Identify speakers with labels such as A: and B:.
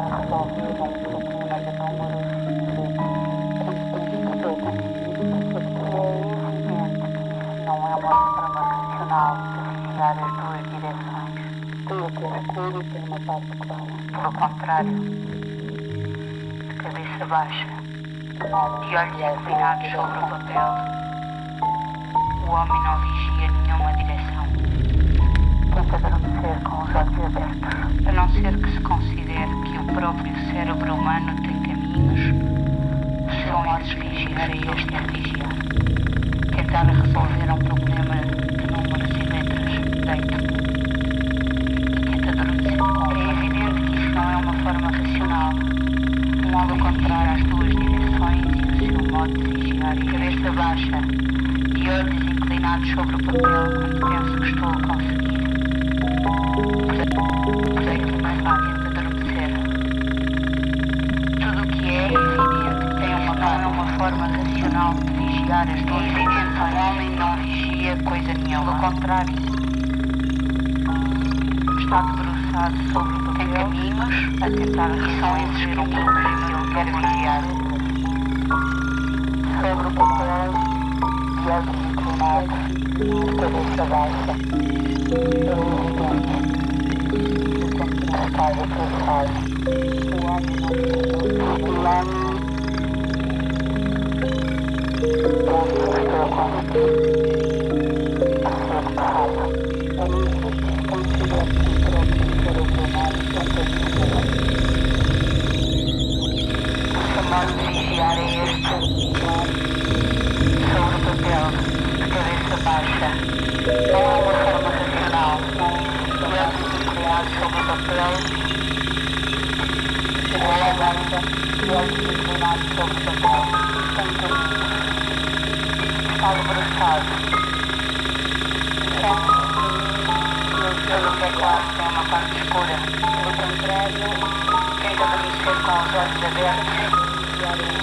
A: Pelo contrário, de cabeça baixa e olhos inclinados sobre o papel, o homem não vigia nenhuma direção. Tenta adormecer com os olhos abertos, a não ser que se considere que o próprio cérebro humano tem caminhos, são esses vigiar a este vigiar. Tentar resolver um problema de números e letras, deito. É evidente que isso não é uma forma racional. Um modo contrário às duas direções e o seu modo de vigiar e cabeça baixa e olhos inclinados sobre o papel quando penso que estou a conseguir. Deito mais rápido de adormecer. Tudo o que é evidente que tem uma forma racional de vigiar as duas direções. Um homem não vigia coisa nenhuma. Pelo contrário, está debruçado sobre o papel, tem caminhos a tentar resolver um problema que ele quer vigiar. Sobre o papel, de olhos inclinados, de cabeça baixa, está debruçado. O homem não estou a conseguir. O modo de vigiar é este, sobre o papel, de cabeça baixa. Não é uma forma racional. O olhos inclinados sobre o papel, de cabeça baixa, e olhos inclinados sobre o papel. Sem caminho. Está debruçado. Tudo o que é claro tem uma parte escura. Pelo contrário, tenta adormecer com os olhos abertos.